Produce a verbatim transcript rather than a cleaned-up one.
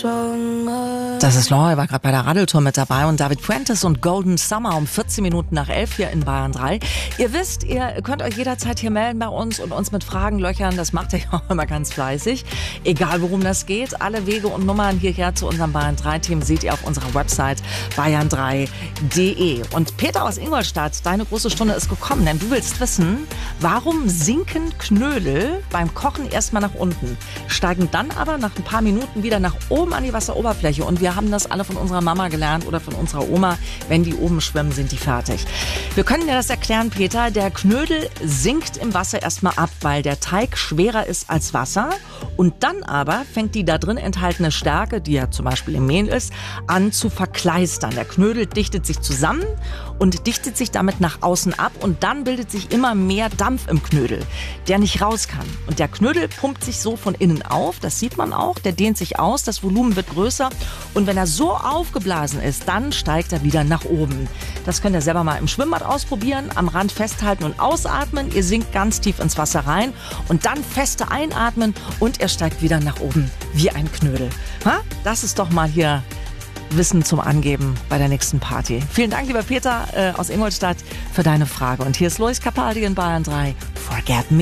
Das ist Loy, war gerade bei der Radeltour mit dabei und David Fuentes und Golden Summer um vierzehn Minuten nach elf hier in Bayern drei. Ihr wisst, ihr könnt euch jederzeit hier melden bei uns und uns mit Fragen löchern. Das macht ihr ja auch immer ganz fleißig. Egal worum das geht, alle Wege und Nummern hierher zu unserem Bayern drei Team seht ihr auf unserer Website bayern drei punkt de. Und Peter aus Ingolstadt, deine große Stunde ist gekommen, denn du willst wissen, warum sinken Knödel beim Kochen erstmal nach unten, steigen dann aber nach ein paar Minuten wieder nach oben an die Wasseroberfläche. Und wir haben das alle von unserer Mama gelernt oder von unserer Oma. Wenn die oben schwimmen, sind die fertig. Wir können dir das erklären, Peter. Der Knödel sinkt im Wasser erstmal ab, weil der Teig schwerer ist als Wasser. Und dann aber fängt die da drin enthaltene Stärke, die ja zum Beispiel im Mehl ist, an zu verkleistern. Der Knödel dichtet sich zusammen und dichtet sich damit nach außen ab. Und dann bildet sich immer mehr Dampf im Knödel, der nicht raus kann. Und der Knödel pumpt sich so von innen auf. Das sieht man auch. Der dehnt sich aus. Das Volumen wird größer. Und wenn er so aufgeblasen ist, dann steigt er wieder nach oben. Das könnt ihr selber mal im Schwimmbad ausprobieren. Am Rand festhalten und ausatmen. Ihr sinkt ganz tief ins Wasser rein. Und dann feste einatmen und er steigt wieder nach oben wie ein Knödel. Ha? Das ist doch mal hier Wissen zum Angeben bei der nächsten Party. Vielen Dank, lieber Peter äh, aus Ingolstadt, für deine Frage. Und hier ist Lois Capaldi in Bayern drei. Forget Me.